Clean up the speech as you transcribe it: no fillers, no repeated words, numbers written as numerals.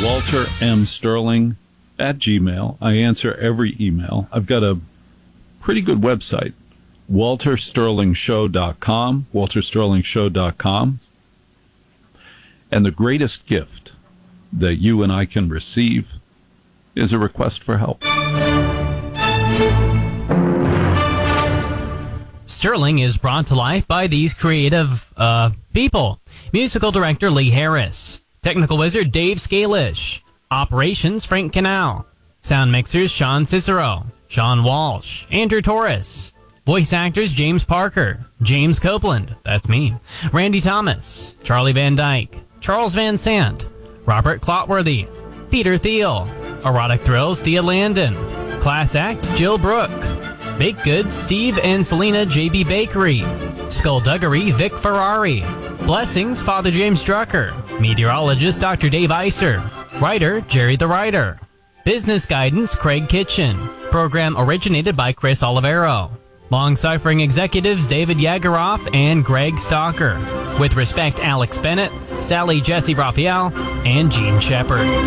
Walter M. Sterling at Gmail. I answer every email. I've got a pretty good website, waltersterlingshow.com, waltersterlingshow.com. And the greatest gift that you and I can receive is a request for help. Sterling is brought to life by these creative people. Musical director Lee Harris. Technical wizard Dave Scalish. Operations Frank Canal. Sound mixers Sean Cicero. Sean Walsh. Andrew Torres. Voice actors James Parker. James Copeland. That's me. Randy Thomas. Charlie Van Dyke. Charles Van Sant. Robert Clotworthy. Peter Thiel. Erotic Thrills Thea Landon. Class Act Jill Brooke. Baked Goods Steve and Selena JB Bakery. Skullduggery Vic Ferrari. Blessings Father James Drucker. Meteorologist Dr. Dave Iser. Writer Jerry the Writer. Business Guidance Craig Kitchen. Program originated by Chris Olivero. Long-suffering executives David Yagaroff and Greg Stalker. With respect, Alex Bennett, Sally Jesse Raphael, and Gene Shepard.